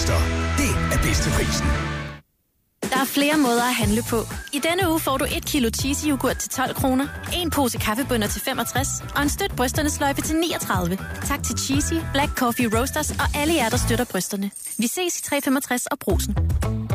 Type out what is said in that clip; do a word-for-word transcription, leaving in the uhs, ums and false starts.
Roaster. Det er bedste prisen. Der er flere måder at handle på. I denne uge får du et kilo cheesy yoghurt til tolv kroner, en pose kaffebønner til femogtres og en støt brysterne sløjfe til niogtredive. Tak til Cheesy, Black Coffee Roasters og alle jer, der støtter brysterne. Vi ses i tre femogtres og Brugsen.